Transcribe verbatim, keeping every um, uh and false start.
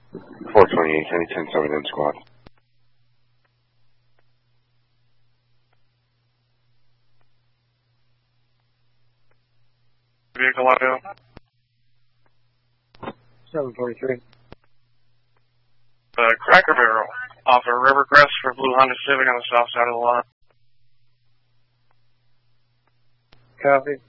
four twenty-eight, County ten seven in squad. Vehicle audio. seven forty-three. Uh, Cracker Barrel off of Rivercrest for Blue Honda Civic on the south side of the lot. Copy.